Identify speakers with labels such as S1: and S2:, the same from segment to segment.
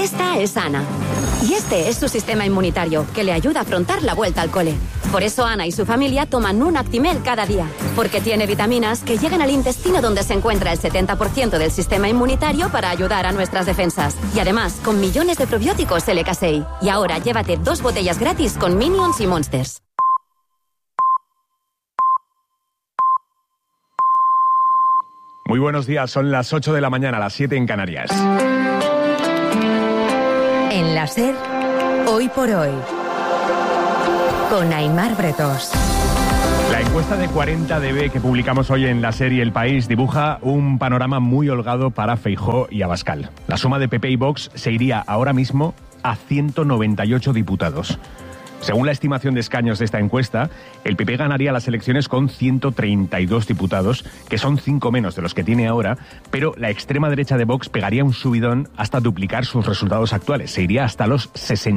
S1: Esta es Ana. Y este es su sistema inmunitario, que le ayuda a afrontar la vuelta al cole. Por eso Ana y su familia toman un Actimel cada día, porque tiene vitaminas que llegan al intestino donde se encuentra el 70% del sistema inmunitario para ayudar a nuestras defensas. Y además, con millones de probióticos LK6. Y ahora llévate 2 botellas gratis con Minions y Monsters.
S2: Muy buenos días, son las 8 de la mañana, las 7 en Canarias.
S3: En la SER, Hoy por Hoy, con Aimar Bretos.
S2: La encuesta de 40DB que publicamos hoy en la serie El País dibuja un panorama muy holgado para Feijóo y Abascal. La suma de PP y Vox se iría ahora mismo a 198 diputados. Según la estimación de escaños de esta encuesta, el PP ganaría las elecciones con 132 diputados, que son 5 menos de los que tiene ahora, pero la extrema derecha de Vox pegaría un subidón hasta duplicar sus resultados actuales. Se iría hasta los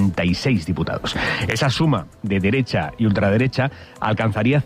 S2: 66 diputados. Esa suma de derecha y ultraderecha alcanzaría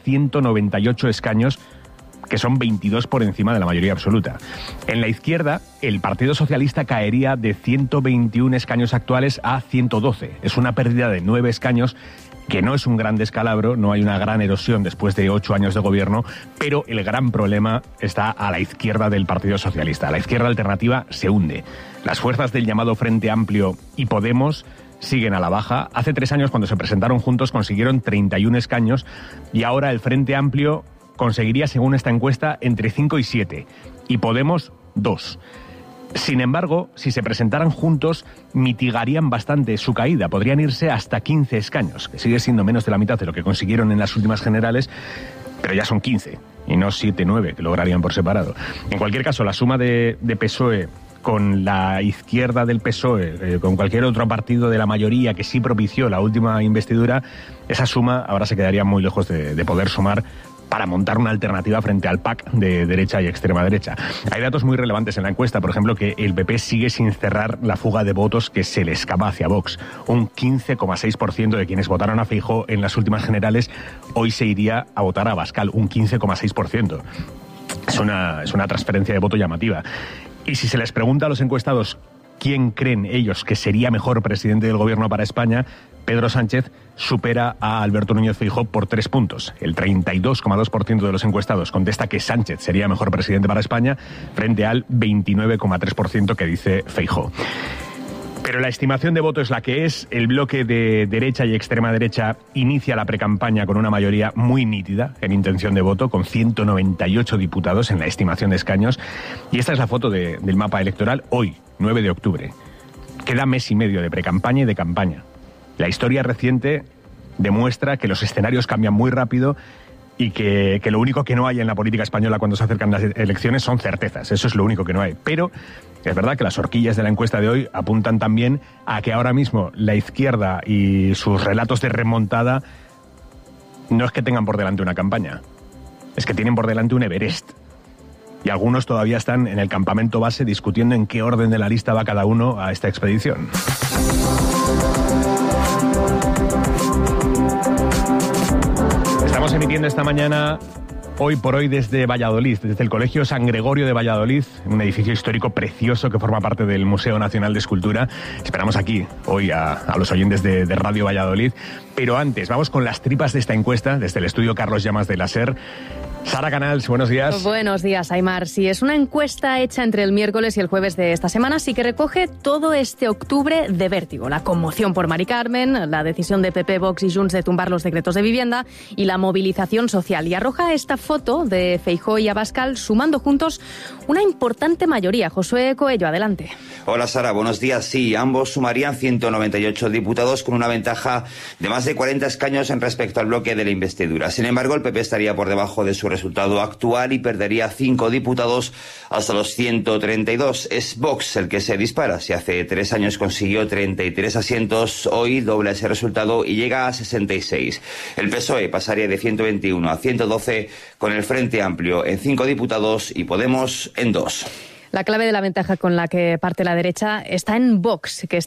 S2: 198 escaños, que son 22 por encima de la mayoría absoluta. En la izquierda, el Partido Socialista caería de 121 escaños actuales a 112. Es una pérdida de 9 escaños, que no es un gran descalabro, no hay una gran erosión después de 8 años de gobierno, pero el gran problema está a la izquierda del Partido Socialista. La izquierda alternativa se hunde. Las fuerzas del llamado Frente Amplio y Podemos siguen a la baja. Hace 3 años, cuando se presentaron juntos, consiguieron 31 escaños y ahora el Frente Amplio conseguiría, según esta encuesta, entre 5 y 7, y Podemos 2. Sin embargo, si se presentaran juntos, mitigarían bastante su caída. Podrían irse hasta 15 escaños, que sigue siendo menos de la mitad de lo que consiguieron en las últimas generales, pero ya son 15, y no 7-9, que lograrían por separado. En cualquier caso, la suma de PSOE con la izquierda del PSOE, con cualquier otro partido de la mayoría que sí propició la última investidura, esa suma ahora se quedaría muy lejos de poder sumar para montar una alternativa frente al PAC de derecha y extrema derecha. Hay datos muy relevantes en la encuesta, por ejemplo, que el PP sigue sin cerrar la fuga de votos que se le escapa hacia Vox. Un 15,6% de quienes votaron a Feijóo en las últimas generales hoy se iría a votar a Abascal, un 15,6%. Es una transferencia de voto llamativa. Y si se les pregunta a los encuestados quién creen ellos que sería mejor presidente del gobierno para España, Pedro Sánchez supera a Alberto Núñez Feijóo por 3 puntos. El 32,2% de los encuestados contesta que Sánchez sería mejor presidente para España, frente al 29,3% que dice Feijóo. Pero la estimación de voto es la que es. El bloque de derecha y extrema derecha inicia la precampaña con una mayoría muy nítida en intención de voto, con 198 diputados en la estimación de escaños. Y esta es la foto del mapa electoral hoy, 9 de octubre. Queda mes y medio de precampaña y de campaña. La historia reciente demuestra que los escenarios cambian muy rápido y que lo único que no hay en la política española cuando se acercan las elecciones son certezas. Eso es lo único que no hay. Pero es verdad que las horquillas de la encuesta de hoy apuntan también a que ahora mismo la izquierda y sus relatos de remontada no es que tengan por delante una campaña, es que tienen por delante un Everest. Y algunos todavía están en el campamento base discutiendo en qué orden de la lista va cada uno a esta expedición. Estamos emitiendo esta mañana Hoy por Hoy desde Valladolid, desde el Colegio San Gregorio de Valladolid, un edificio histórico precioso que forma parte del Museo Nacional de Escultura. Esperamos aquí hoy a los oyentes de Radio Valladolid. Pero antes, vamos con las tripas de esta encuesta, desde el estudio Carlos Llamas de la SER. Sara Canals, buenos días.
S4: Buenos días, Aimar. Sí, es una encuesta hecha entre el miércoles y el jueves de esta semana, sí que recoge todo este octubre de vértigo. La conmoción por Mari Carmen, la decisión de PP, Vox y Junts de tumbar los decretos de vivienda y la movilización social. Y arroja esta foto de Feijóo y Abascal sumando juntos una importante mayoría. Josué Coello, adelante.
S5: Hola, Sara, buenos días. Sí, ambos sumarían 198 diputados con una ventaja de más de 40 escaños en respecto al bloque de la investidura. Sin embargo, el PP estaría por debajo de su resultado actual y perdería 5 diputados hasta los 132. Es Vox el que se dispara. Si hace 3 años consiguió 33 asientos, hoy dobla ese resultado y llega a 66. El PSOE pasaría de 121 a 112 con el Frente Amplio en 5 diputados y Podemos en 2.
S4: La clave de la ventaja con la que parte la derecha está en Vox, que está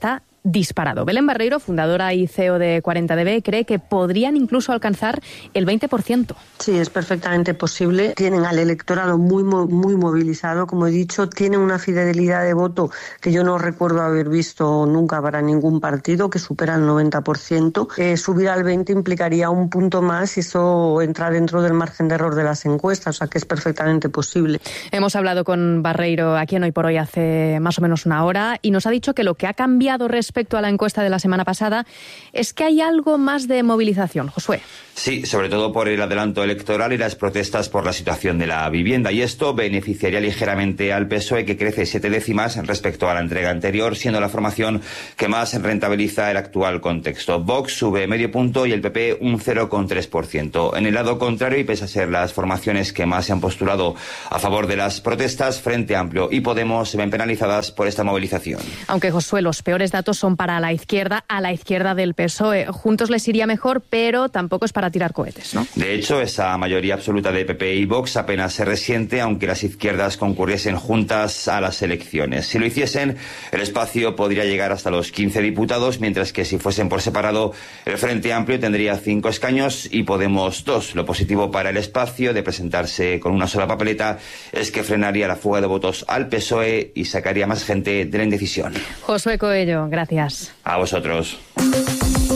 S4: disparado. Belén Barreiro, fundadora y CEO de 40DB, cree que podrían incluso alcanzar el 20%.
S6: Sí, es perfectamente posible. Tienen al electorado muy movilizado, como he dicho, tienen una fidelidad de voto que yo no recuerdo haber visto nunca para ningún partido, que supera el 90%. Subir al 20% implicaría un punto más y eso entra dentro del margen de error de las encuestas, o sea que es perfectamente posible.
S4: Hemos hablado con Barreiro aquí en Hoy por Hoy hace más o menos una hora y nos ha dicho que lo que ha cambiado respecto a la encuesta de la semana pasada es que hay algo más de movilización. Josué.
S5: Sí, sobre todo por el adelanto electoral y las protestas por la situación de la vivienda. Y esto beneficiaría ligeramente al PSOE, que crece 7 décimas respecto a la entrega anterior, siendo la formación que más rentabiliza el actual contexto. Vox sube medio punto y el PP un 0,3%. En el lado contrario, y pese a ser las formaciones que más se han postulado a favor de las protestas, Frente Amplio y Podemos se ven penalizadas por esta movilización.
S4: Aunque, Josué, los peores datos son para la izquierda, a la izquierda del PSOE. Juntos les iría mejor, pero tampoco es para tirar cohetes, ¿no?
S5: De hecho, esa mayoría absoluta de PP y Vox apenas se resiente, aunque las izquierdas concurriesen juntas a las elecciones. Si lo hiciesen, el espacio podría llegar hasta los 15 diputados, mientras que si fuesen por separado, el Frente Amplio tendría 5 escaños y Podemos 2. Lo positivo para el espacio de presentarse con una sola papeleta es que frenaría la fuga de votos al PSOE y sacaría más gente de la indecisión.
S4: Josué Coello, gracias.
S5: A vosotros.